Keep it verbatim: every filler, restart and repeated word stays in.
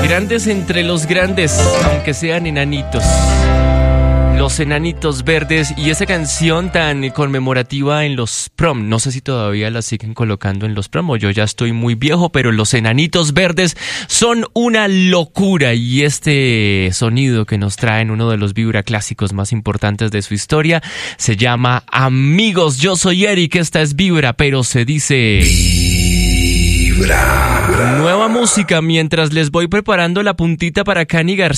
Grandes entre los grandes, aunque sean enanitos. Los Enanitos Verdes y esa canción tan conmemorativa en los prom. No sé si todavía la siguen colocando en los prom o yo ya estoy muy viejo, pero los Enanitos Verdes son una locura y este sonido que nos traen uno de los vibra clásicos más importantes de su historia se llama Amigos. Yo soy Eric, esta es Vibra, pero se dice... Vibra. Nueva música mientras les voy preparando la puntita para Cani García.